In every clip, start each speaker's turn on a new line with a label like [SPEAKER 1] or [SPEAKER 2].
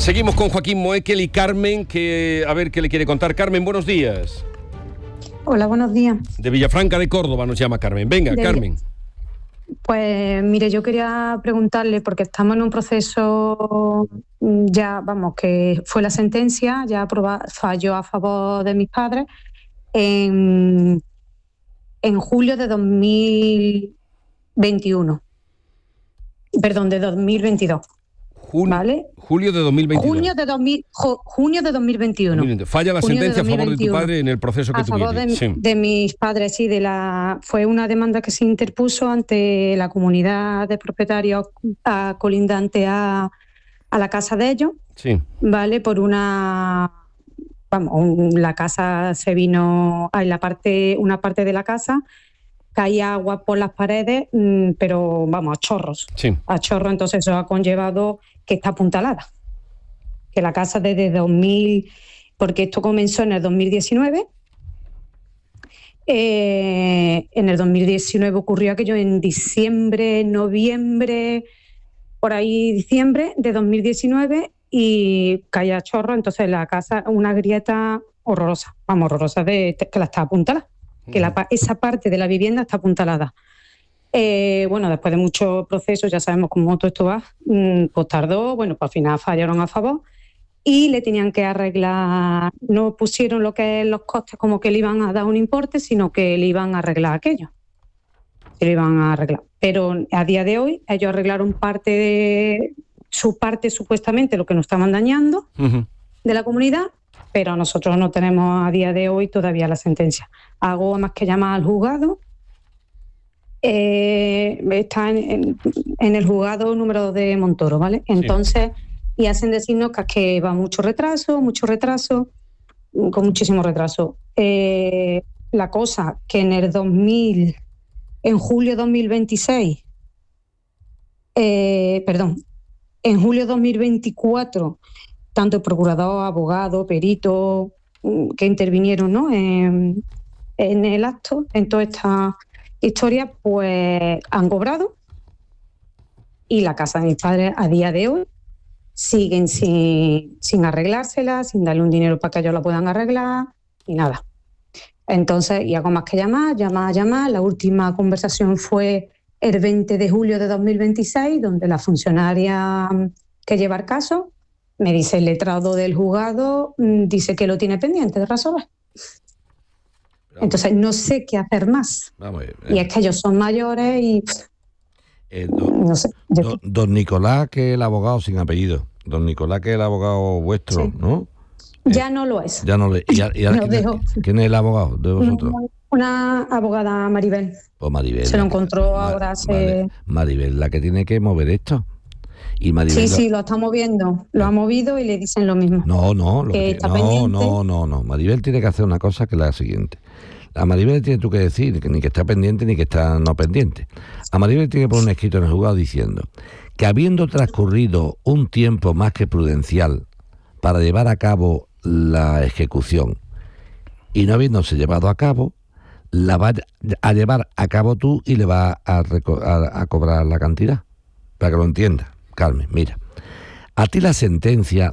[SPEAKER 1] Seguimos con Joaquín Moekel y Carmen, que a ver qué le quiere contar. Carmen, buenos días.
[SPEAKER 2] Hola, buenos días.
[SPEAKER 1] De Villafranca de Córdoba nos llama Carmen. Venga, Carmen.
[SPEAKER 2] Pues mire, yo quería preguntarle, porque estamos en un proceso ya, vamos, que fue la sentencia, ya falló a favor de mis padres en julio de 2021. Perdón, de 2022. ¿Vale?
[SPEAKER 1] Julio de 2022.
[SPEAKER 2] Junio de 2021.
[SPEAKER 1] Falla la sentencia a favor de tu padre en el proceso que tuviste.
[SPEAKER 2] A favor de mis padres, sí. Fue una demanda que se interpuso ante la comunidad de propietarios colindante a la casa de ellos.
[SPEAKER 1] Sí.
[SPEAKER 2] ¿Vale? Por la casa se vino, una parte de la casa caía agua por las paredes, pero vamos, a chorros.
[SPEAKER 1] Sí.
[SPEAKER 2] A chorros, entonces eso ha conllevado que está apuntalada. Que la casa desde 2000, porque esto comenzó en el 2019. En el 2019 ocurrió aquello en diciembre, noviembre, por ahí diciembre de 2019, y caía a chorros, entonces la casa, una grieta horrorosa, que la está apuntalada. Que esa parte de la vivienda está apuntalada. Después de muchos procesos, ya sabemos cómo todo esto va, pues tardó, pues al final fallaron a favor y le tenían que arreglar, no pusieron lo que es los costes como que le iban a dar un importe, sino que le iban a arreglar aquello. Le iban a arreglar. Pero a día de hoy ellos arreglaron su parte supuestamente, lo que nos estaban dañando de la comunidad, pero nosotros no tenemos a día de hoy todavía la sentencia. Hago más que llamar al juzgado. Está en el juzgado número 2 de Montoro, ¿vale? Entonces, y hacen decirnos que va mucho retraso, con muchísimo retraso. La cosa que en julio 2026, en julio 2024, tanto el procurador, abogado, perito que intervinieron, ¿no?, en el acto, en toda esta historia, pues han cobrado, y la casa de mis padres a día de hoy siguen sin arreglársela, sin darle un dinero para que ellos la puedan arreglar y nada. Entonces, y hago más que llamar. La última conversación fue el 20 de julio de 2026, donde la funcionaria que lleva el caso me dice, el letrado del juzgado dice que lo tiene pendiente de resolver. Entonces no sé qué hacer más. Y es que ellos son mayores y no sé.
[SPEAKER 3] Don Nicolás, que es el abogado sin apellido. Don Nicolás, que es el abogado vuestro, sí, ¿no?
[SPEAKER 2] Ya no lo es.
[SPEAKER 3] Ya no lo es. ¿Y quién es el abogado de vosotros?
[SPEAKER 2] Una abogada, Maribel.
[SPEAKER 3] Pues Maribel.
[SPEAKER 2] Se lo encontró ahora
[SPEAKER 3] Maribel, la que tiene que mover esto. Y Maribel
[SPEAKER 2] sí, lo está moviendo. Lo ha movido y le dicen lo mismo.
[SPEAKER 3] No.
[SPEAKER 2] No.
[SPEAKER 3] Maribel tiene que hacer una cosa, que es la siguiente. A Maribel tiene tú que decir que ni que está pendiente ni que está no pendiente. A Maribel tiene que poner un escrito en el juzgado diciendo que, habiendo transcurrido un tiempo más que prudencial para llevar a cabo la ejecución y no habiéndose llevado a cabo, la vas a llevar a cabo tú y le vas a cobrar la cantidad. Para que lo entiendas, Carmen, mira. A ti la sentencia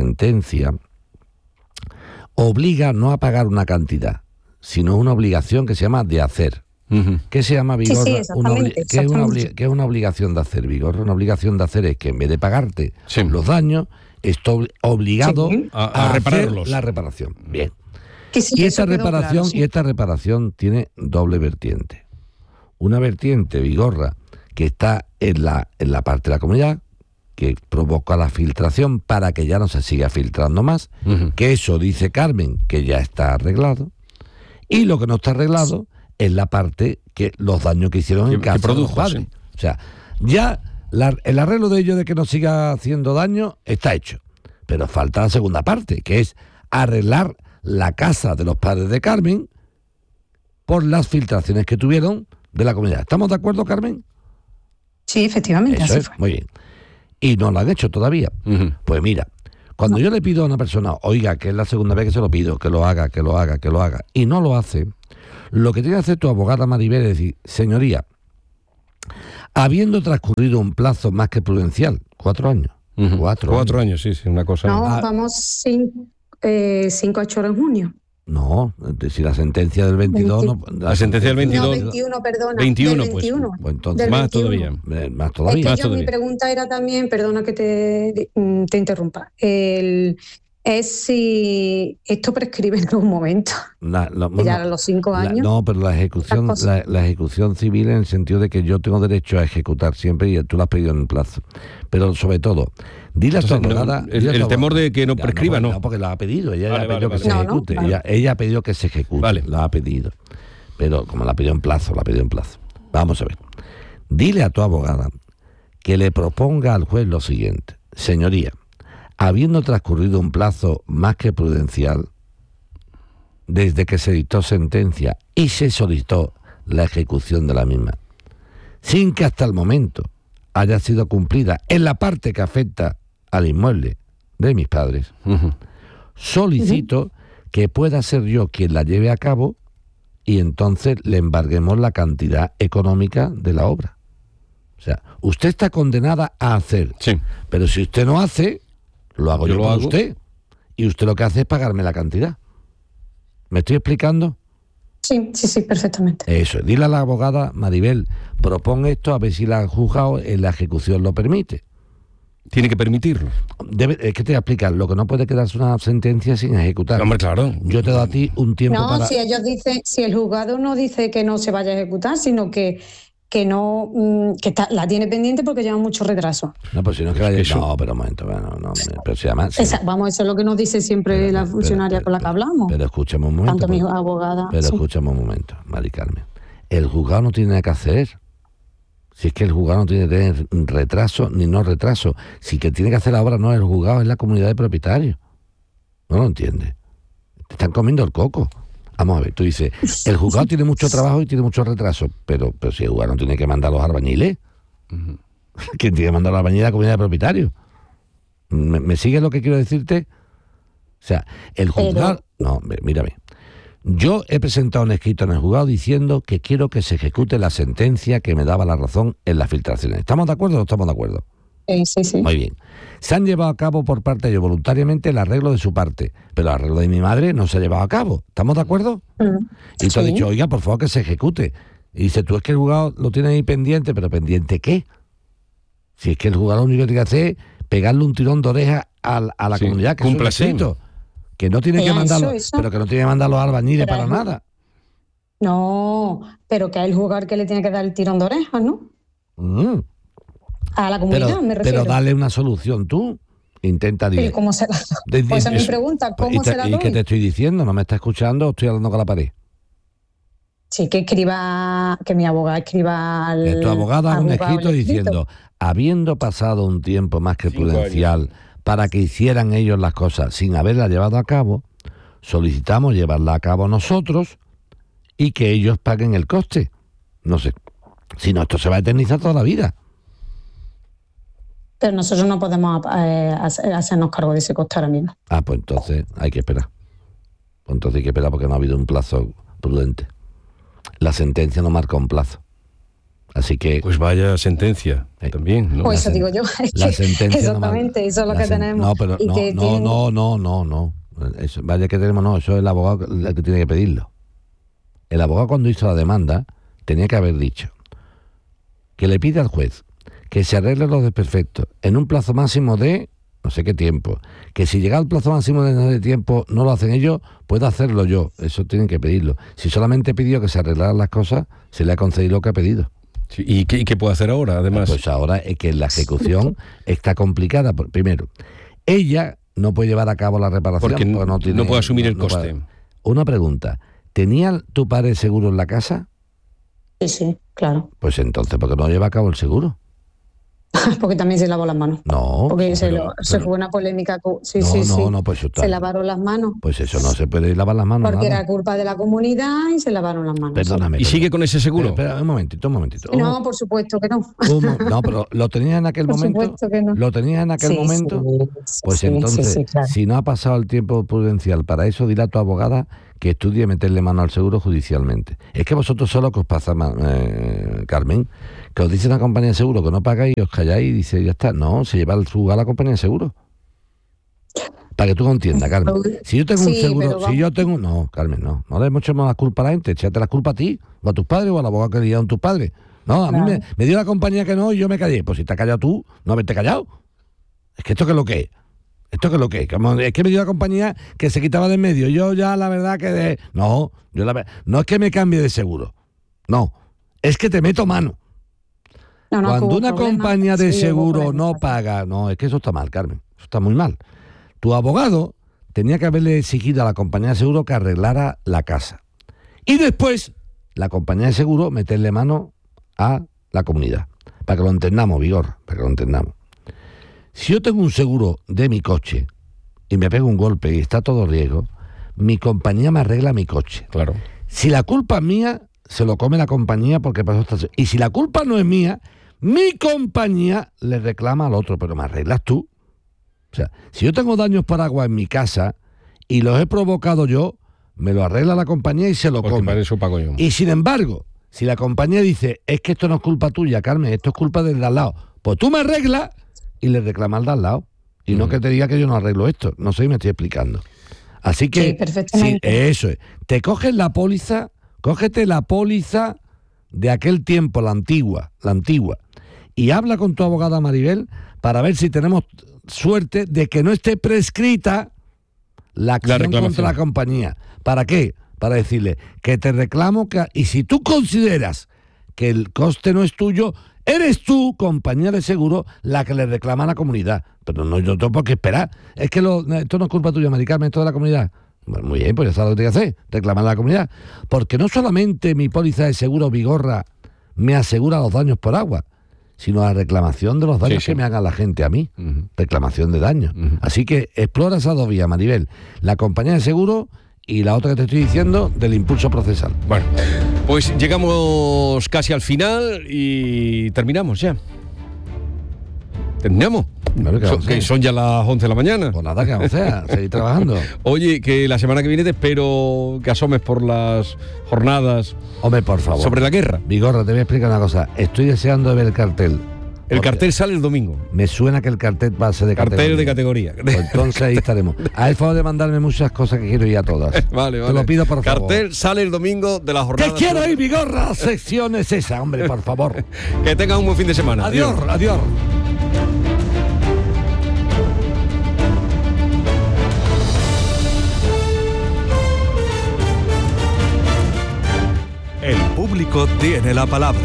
[SPEAKER 3] obliga no a pagar una cantidad, sino una obligación que se llama de hacer. ¿Qué se llama, Vigorra?
[SPEAKER 2] Sí, exactamente.
[SPEAKER 3] ¿Qué es una obligación de hacer, Vigorra? Una obligación de hacer es que, en vez de pagarte los daños, estoy obligado a repararlos. Hacer la reparación. Bien. Y esta reparación tiene doble vertiente. Una vertiente, Vigorra, que está en la parte de la comunidad, que provoca la filtración para que ya no se siga filtrando más, que eso dice Carmen, que ya está arreglado. Y lo que no está arreglado es la parte que los daños que hicieron en casa de los padres. O sea, ya el arreglo de ello de que no siga haciendo daño está hecho. Pero falta la segunda parte, que es arreglar la casa de los padres de Carmen por las filtraciones que tuvieron de la comunidad. ¿Estamos de acuerdo, Carmen?
[SPEAKER 2] Sí, efectivamente.
[SPEAKER 3] Eso es, muy bien. Y no lo han hecho todavía. Pues mira, cuando yo le pido a una persona, oiga, que es la segunda vez que se lo pido, que lo haga, y no lo hace, lo que tiene que hacer tu abogada Maribel es decir, señoría, habiendo transcurrido un plazo más que prudencial, 4 años,
[SPEAKER 1] 4 años, sí, una cosa.
[SPEAKER 2] No, vamos 5 a 8 horas en junio.
[SPEAKER 3] No, si la sentencia del 22...
[SPEAKER 1] la sentencia del 22...
[SPEAKER 2] No, 21, perdona.
[SPEAKER 1] 21,
[SPEAKER 2] del 21.
[SPEAKER 1] Pues entonces más
[SPEAKER 2] 21.
[SPEAKER 1] todavía.
[SPEAKER 3] Más todavía.
[SPEAKER 2] Es que mi pregunta era también, perdona que te interrumpa, es si esto prescribe en algún momento. Ya a los 5 años.
[SPEAKER 3] No, pero la ejecución civil en el sentido de que yo tengo derecho a ejecutar siempre y tú lo has pedido en el plazo. Pero sobre todo, dile a tu abogada...
[SPEAKER 1] el temor de que no prescriba, ¿no?
[SPEAKER 3] No, porque la ha pedido. Ella ha pedido que se ejecute. Ella ha pedido que se ejecute.
[SPEAKER 1] Vale.
[SPEAKER 3] La ha pedido. Pero como la ha pedido en plazo, Vamos a ver. Dile a tu abogada que le proponga al juez lo siguiente. Señoría, habiendo transcurrido un plazo más que prudencial, desde que se dictó sentencia y se solicitó la ejecución de la misma, sin que hasta el momento haya sido cumplida en la parte que afecta al inmueble de mis padres, solicito que pueda ser yo quien la lleve a cabo y entonces le embarguemos la cantidad económica de la obra. O sea, usted está condenada a hacer, pero si usted no hace... Lo hago yo por usted. Y usted lo que hace es pagarme la cantidad. ¿Me estoy explicando?
[SPEAKER 2] Sí, perfectamente.
[SPEAKER 3] Eso. Dile a la abogada, Maribel, propon esto a ver si la juzgado en la ejecución lo permite.
[SPEAKER 1] Tiene que permitirlo.
[SPEAKER 3] Es que te voy a explicar. Lo que no puede quedarse una sentencia sin ejecutar.
[SPEAKER 1] Hombre, claro.
[SPEAKER 3] Yo te doy a ti un tiempo para...
[SPEAKER 2] No, si ellos dicen, si el juzgado no dice que no se vaya a ejecutar, sino que no, la tiene pendiente porque lleva mucho retraso.
[SPEAKER 3] No, pues si no es que la lleve... No, pero un momento, pero se llama...
[SPEAKER 2] Vamos, eso es lo que nos dice siempre la funcionaria con la que hablamos.
[SPEAKER 3] Pero escúchame un momento.
[SPEAKER 2] Tanto mi abogada.
[SPEAKER 3] Pero escúchame un momento, Mari Carmen. El juzgado no tiene nada que hacer. Si es que el juzgado no tiene que tener retraso ni no retraso. Si que tiene que hacer la obra no es el juzgado, es la comunidad de propietarios. No lo entiendes. Te están comiendo el coco. Vamos a ver, tú dices, el juzgado tiene mucho trabajo y tiene mucho retraso, pero si el juzgado no tiene que mandar a los albañiles, ¿quién tiene que mandar a los albañiles a la comunidad de propietarios? ¿Me sigues lo que quiero decirte? O sea, el juzgado... No, mírame. Yo he presentado un escrito en el juzgado diciendo que quiero que se ejecute la sentencia que me daba la razón en las filtraciones. ¿Estamos de acuerdo o no estamos de acuerdo?
[SPEAKER 2] Sí.
[SPEAKER 3] Muy bien. Se han llevado a cabo por parte de ellos voluntariamente el arreglo de su parte, pero el arreglo de mi madre no se ha llevado a cabo. ¿Estamos de acuerdo? Y tú has dicho, oiga, por favor que se ejecute. Y dice, tú es que el juzgado lo tiene ahí pendiente, pero ¿pendiente qué? Si es que el juzgado lo único que tiene que hacer es pegarle un tirón de oreja a la comunidad, que es un escrito, que no tiene que mandarlo, pero que no tiene que mandar los albañiles para nada.
[SPEAKER 2] No, pero que es el juzgado que le tiene que dar el tirón de orejas, ¿no? A la comunidad, me refiero.
[SPEAKER 3] Pero dale una solución tú. Intenta decir.
[SPEAKER 2] ¿Cómo será? Pues es mi pregunta, ¿cómo será?
[SPEAKER 3] ¿Y qué te estoy diciendo? ¿No me está escuchando o estoy hablando con la pared?
[SPEAKER 2] Sí, que mi abogada escriba al...
[SPEAKER 3] Tu abogada haga un escrito diciendo, habiendo pasado un tiempo más que prudencial para que hicieran ellos las cosas sin haberla llevado a cabo, solicitamos llevarla a cabo nosotros y que ellos paguen el coste. No sé. Si no, esto se va a eternizar toda la vida.
[SPEAKER 2] Pero nosotros no podemos hacernos cargo de ese coste ahora mismo.
[SPEAKER 3] Pues entonces hay que esperar. Entonces hay que esperar porque no ha habido un plazo prudente. La sentencia no marca un plazo. Así que...
[SPEAKER 1] Pues vaya sentencia también, ¿no?
[SPEAKER 2] Pues eso digo yo.
[SPEAKER 3] La sentencia
[SPEAKER 2] exactamente,
[SPEAKER 3] no
[SPEAKER 2] eso es lo que tenemos.
[SPEAKER 3] No, pero no. Eso, vaya que tenemos, no. Eso es el abogado el que tiene que pedirlo. El abogado cuando hizo la demanda tenía que haber dicho que le pide al juez que se arreglen los desperfectos en un plazo máximo de no sé qué tiempo, que si llega el plazo máximo de tiempo no lo hacen ellos, puedo hacerlo yo. Eso tienen que pedirlo. Si solamente pidió que se arreglaran las cosas, se le ha concedido lo que ha pedido.
[SPEAKER 1] Sí, ¿y qué puede hacer ahora, además?
[SPEAKER 3] Pues ahora es que la ejecución está complicada. Primero, ella no puede llevar a cabo la reparación
[SPEAKER 1] porque no puede asumir el coste.
[SPEAKER 3] Una pregunta, ¿tenía tu padre seguro en la casa?
[SPEAKER 2] Sí, claro.
[SPEAKER 3] Pues entonces, ¿por qué no lleva a cabo el seguro?
[SPEAKER 2] Porque también se lavó las manos.
[SPEAKER 3] No.
[SPEAKER 2] Porque se fue una polémica. Sí.
[SPEAKER 3] No, pues eso está.
[SPEAKER 2] Se lavaron las manos.
[SPEAKER 3] Pues eso no se puede lavar las manos.
[SPEAKER 2] Porque
[SPEAKER 3] nada.
[SPEAKER 2] era culpa de la comunidad y se lavaron las manos.
[SPEAKER 3] Perdóname.
[SPEAKER 1] ¿Y sigue con ese seguro?
[SPEAKER 3] Espera, un momentito.
[SPEAKER 2] No, por supuesto que no.
[SPEAKER 3] No, pero ¿lo tenías en aquel momento?
[SPEAKER 2] Por supuesto que no.
[SPEAKER 3] ¿Lo tenías en aquel momento?
[SPEAKER 2] Sí,
[SPEAKER 3] pues entonces,
[SPEAKER 2] claro.
[SPEAKER 3] si no ha pasado el tiempo prudencial para eso, dile a tu abogada que estudie meterle mano al seguro judicialmente. Es que vosotros solo que os pasa, Carmen, que os dice una compañía de seguro que no pagáis y os calláis y dice, ya está. No, se lleva su a la compañía de seguro. Para que tú entiendas, Carmen. Si yo tengo un seguro, no, Carmen, no le hemos echado la culpa a la gente, échate la culpa a ti, o a tus padres, o al abogado que le dieron tus padres. No, a mí me dio la compañía que no y yo me callé. Pues si te has callado tú, no haberte callado. Es que esto que es lo que es. Es que me dio la compañía que se quitaba de en medio. Yo ya la verdad que no es que me cambie de seguro. No, es que te meto mano. Cuando una compañía de seguro no paga, no, es que eso está mal, Carmen. Eso está muy mal. Tu abogado tenía que haberle exigido a la compañía de seguro que arreglara la casa. Y después, la compañía de seguro meterle mano a la comunidad. Para que lo entendamos, Vigor, para que lo entendamos. Si yo tengo un seguro de mi coche y me pego un golpe y está todo riesgo, mi compañía me arregla mi coche.
[SPEAKER 1] Claro.
[SPEAKER 3] Si la culpa es mía, se lo come la compañía porque pasó esta... Y si la culpa no es mía, mi compañía le reclama al otro, pero me arreglas tú. O sea, si yo tengo daños por agua en mi casa y los he provocado yo, me lo arregla la compañía y se lo come.
[SPEAKER 1] Para eso pago yo.
[SPEAKER 3] Y sin embargo, si la compañía dice, es que esto no es culpa tuya, Carmen, esto es culpa del de al lado, pues tú me arreglas y le reclamas al de al lado. Y no que te diga que yo no arreglo esto. No sé si me estoy explicando. Así que,
[SPEAKER 2] sí, perfectamente.
[SPEAKER 3] Eso es. Te coges la póliza, cógete la póliza de aquel tiempo, la antigua, y habla con tu abogada Maribel para ver si tenemos suerte de que no esté prescrita la acción contra la compañía. ¿Para qué? Para decirle que te reclamo y si tú consideras que el coste no es tuyo, eres tú, compañía de seguro, la que le reclama a la comunidad. Pero no, yo tengo por qué esperar. Es que esto no es culpa tuya, Mari Carmen, esto de la comunidad. Bueno, muy bien, pues ya sabes lo que tengo que hacer, reclamar a la comunidad. Porque no solamente mi póliza de seguro Vigorra me asegura los daños por agua, sino la reclamación de los daños que me haga la gente a mí. Reclamación de daños. Así que explora esas dos vías, Maribel. La compañía de seguro y la otra que te estoy diciendo, del impulso procesal.
[SPEAKER 1] Bueno, pues llegamos casi al final y terminamos ya. ¿Terminamos?
[SPEAKER 3] Claro
[SPEAKER 1] que son ya las 11 de la mañana.
[SPEAKER 3] Pues nada, que vamos a seguir trabajando.
[SPEAKER 1] Oye, que la semana que viene te espero que asomes por las jornadas.
[SPEAKER 3] Hombre, por favor.
[SPEAKER 1] Sobre la guerra.
[SPEAKER 3] Vigorra, te voy a explicar una cosa. Estoy deseando ver el cartel.
[SPEAKER 1] El cartel sale el domingo.
[SPEAKER 3] Me suena que el cartel va a ser de categoría.
[SPEAKER 1] Cartel de categoría.
[SPEAKER 3] Pues entonces ahí estaremos. Haz el favor de mandarme muchas cosas que quiero ir a todas.
[SPEAKER 1] Vale.
[SPEAKER 3] Te lo pido, por favor.
[SPEAKER 1] Cartel sale el domingo de la jornada.
[SPEAKER 3] ¿Qué quiero ir, Vigorra? Sección es esa, hombre, por favor.
[SPEAKER 1] Que tengan un buen fin de semana.
[SPEAKER 3] Adiós.
[SPEAKER 4] El público tiene la palabra.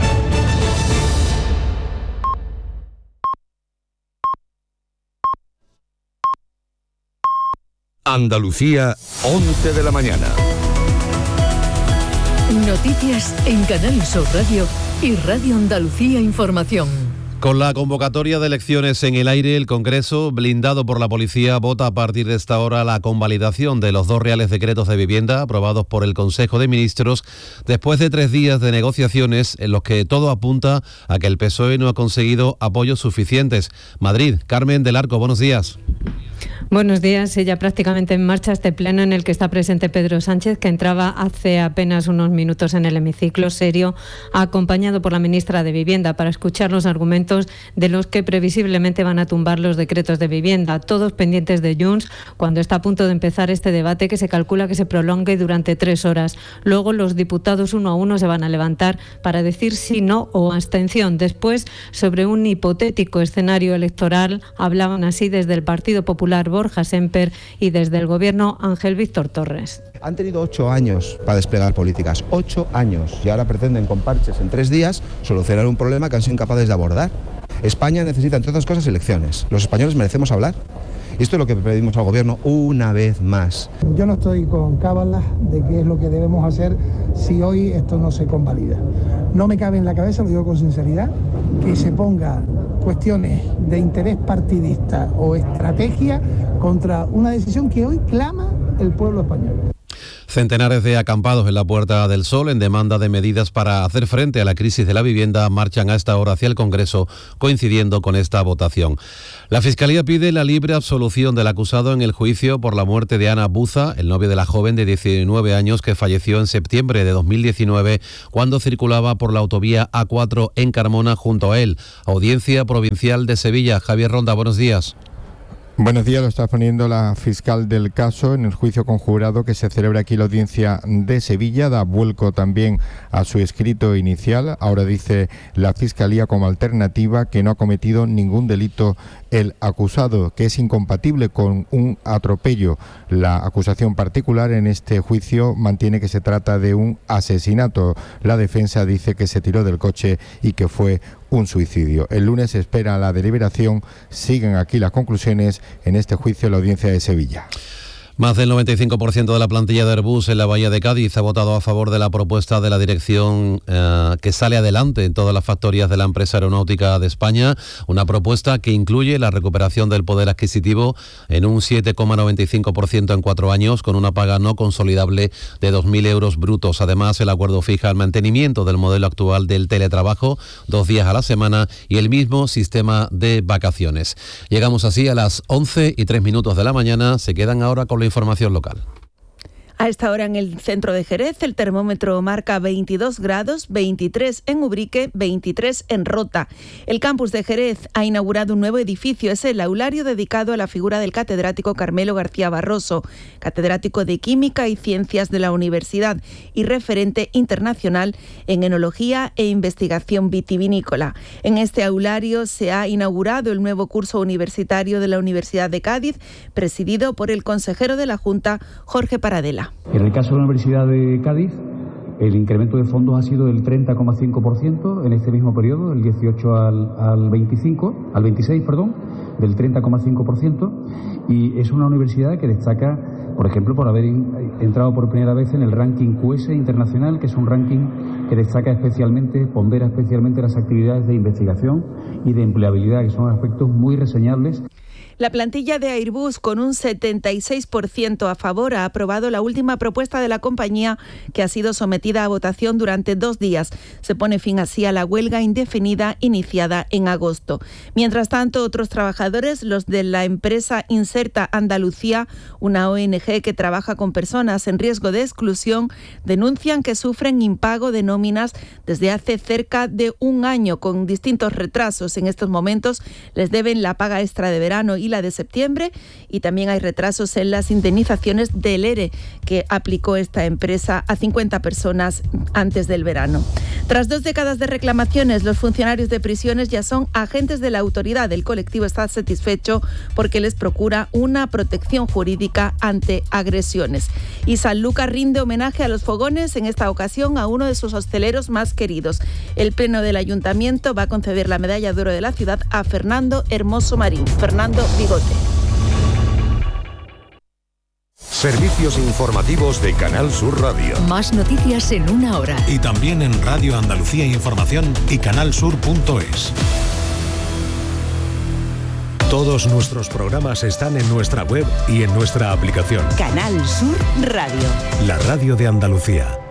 [SPEAKER 4] Andalucía, 11 de la mañana.
[SPEAKER 5] Noticias en Canal Sur Radio y Radio Andalucía Información.
[SPEAKER 6] Con la convocatoria de elecciones en el aire, el Congreso, blindado por la policía, vota a partir de esta hora la convalidación de los 2 reales decretos de vivienda aprobados por el Consejo de Ministros después de 3 días de negociaciones en los que todo apunta a que el PSOE no ha conseguido apoyos suficientes. Madrid, Carmen del Arco, buenos días.
[SPEAKER 7] Buenos días. Ya prácticamente en marcha este pleno en el que está presente Pedro Sánchez, que entraba hace apenas unos minutos en el hemiciclo serio, acompañado por la ministra de Vivienda, para escuchar los argumentos de los que previsiblemente van a tumbar los decretos de vivienda, todos pendientes de Junts, cuando está a punto de empezar este debate que se calcula que se prolongue durante 3 horas. Luego los diputados uno a uno se van a levantar para decir sí, no o abstención. Después, sobre un hipotético escenario electoral, hablaban así desde el Partido Popular Borja Semper y desde el Gobierno Ángel Víctor Torres.
[SPEAKER 8] Han tenido 8 años para desplegar políticas, 8 años, y ahora pretenden con parches en 3 días solucionar un problema que han sido incapaces de abordar. España necesita, entre otras cosas, elecciones. Los españoles merecemos hablar. Esto es lo que pedimos al Gobierno una vez más.
[SPEAKER 9] Yo no estoy con cábalas de qué es lo que debemos hacer si hoy esto no se convalida. No me cabe en la cabeza, lo digo con sinceridad, que se ponga cuestiones de interés partidista o estrategia contra una decisión que hoy clama el pueblo español.
[SPEAKER 6] Centenares de acampados en la Puerta del Sol en demanda de medidas para hacer frente a la crisis de la vivienda marchan a esta hora hacia el Congreso, coincidiendo con esta votación. La Fiscalía pide la libre absolución del acusado en el juicio por la muerte de Ana Buza, el novio de la joven de 19 años que falleció en septiembre de 2019 cuando circulaba por la autovía A4 en Carmona junto a él. Audiencia Provincial de Sevilla. Javier Ronda, buenos días.
[SPEAKER 10] Buenos días, lo está poniendo la fiscal del caso en el juicio conjurado que se celebra aquí en la audiencia de Sevilla. Da vuelco también a su escrito inicial. Ahora dice la fiscalía como alternativa que no ha cometido ningún delito el acusado, que es incompatible con un atropello. La acusación particular en este juicio mantiene que se trata de un asesinato. La defensa dice que se tiró del coche y que fue un suicidio. El lunes se espera la deliberación. Siguen aquí las conclusiones en este juicio en la audiencia de Sevilla.
[SPEAKER 6] Más del 95% de la plantilla de Airbus en la Bahía de Cádiz ha votado a favor de la propuesta de la dirección que sale adelante en todas las factorías de la empresa aeronáutica de España. Una propuesta que incluye la recuperación del poder adquisitivo en un 7,95% en 4 años, con una paga no consolidable de 2.000 euros brutos. Además, el acuerdo fija el mantenimiento del modelo actual del teletrabajo, 2 días a la semana, y el mismo sistema de vacaciones. Llegamos así a las 11:03 de la mañana. Se quedan ahora con la información local.
[SPEAKER 11] A esta hora en el centro de Jerez el termómetro marca 22 grados, 23 en Ubrique, 23 en Rota. El campus de Jerez ha inaugurado un nuevo edificio, es el aulario dedicado a la figura del catedrático Carmelo García Barroso, catedrático de Química y Ciencias de la Universidad y referente internacional en enología e investigación vitivinícola. En este aulario se ha inaugurado el nuevo curso universitario de la Universidad de Cádiz, presidido por el consejero de la Junta, Jorge Paradela.
[SPEAKER 12] En el caso de la Universidad de Cádiz, el incremento de fondos ha sido del 30,5% en este mismo periodo, del 18 al 26, del 30,5%, y es una universidad que destaca, por ejemplo, por haber entrado por primera vez en el ranking QS internacional, que es un ranking que destaca especialmente, pondera especialmente las actividades de investigación y de empleabilidad, que son aspectos muy reseñables.
[SPEAKER 11] La plantilla de Airbus, con un 76% a favor, ha aprobado la última propuesta de la compañía, que ha sido sometida a votación durante 2 días. Se pone fin así a la huelga indefinida iniciada en agosto. Mientras tanto, otros trabajadores, los de la empresa Inserta Andalucía, una ONG que trabaja con personas en riesgo de exclusión, denuncian que sufren impago de nóminas desde hace cerca de 1 año, con distintos retrasos. En estos momentos les deben la paga extra de verano y la de septiembre, y también hay retrasos en las indemnizaciones del ERE que aplicó esta empresa a 50 personas antes del verano. Tras 2 décadas de reclamaciones, los funcionarios de prisiones ya son agentes de la autoridad. El colectivo está satisfecho porque les procura una protección jurídica ante agresiones. Y Sanlúcar rinde homenaje a los fogones, en esta ocasión a uno de sus hosteleros más queridos. El Pleno del Ayuntamiento va a conceder la Medalla de Oro de la ciudad a Fernando Hermoso Marín. Fernando Bigote.
[SPEAKER 4] Servicios informativos de Canal Sur Radio.
[SPEAKER 5] Más noticias en 1 hora.
[SPEAKER 4] Y también en Radio Andalucía Información y canalsur.es. Todos nuestros programas están en nuestra web y en nuestra aplicación.
[SPEAKER 5] Canal Sur Radio.
[SPEAKER 4] La radio de Andalucía.